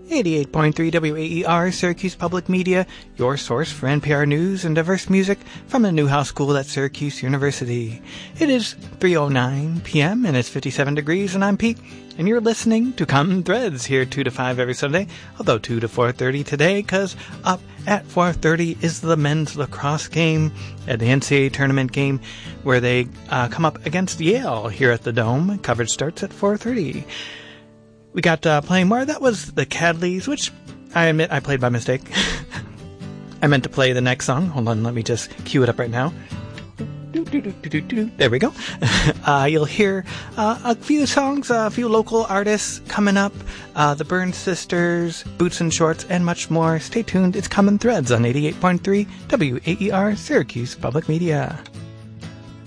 88.3 WAER, Syracuse Public Media, your source for NPR news and diverse music from the Newhouse School at Syracuse University. It is 3:09 p.m. and it's 57 degrees, and I'm Pete, and you're listening to Common Threads here 2 to 5 every Sunday, although 2 to 4:30 today, because up at 4:30 is the men's lacrosse game at the NCAA tournament game where they come up against Yale here at the Dome. Coverage starts at 4:30. We got playing more. That was the Cadleys, which I admit I played by mistake. I meant to play the next song. Hold on, let me just cue it up right now. There we go. You'll hear a few songs, a few local artists coming up. The Burns Sisters, Boots and Shorts, and much more. Stay tuned. It's Common Threads on 88.3 WAER, Syracuse Public Media.